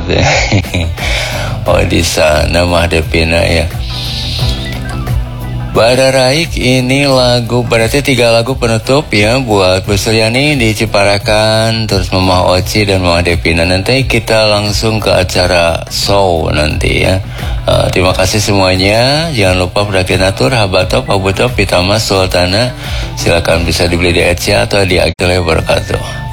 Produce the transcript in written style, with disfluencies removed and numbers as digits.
Oh di sana mah Devina ya. Badaraik ini lagu, berarti 3 lagu penutup ya buat Bu Suryani di Ciparakan, terus Mama Oci dan Mama Devina. Nanti kita langsung ke acara show nanti ya. Terima kasih semuanya. Jangan lupa Pradinatur, Habatop, Abutop, Pitama, Sultana. Silakan bisa dibeli di Etsy atau di Agile Berkatuh.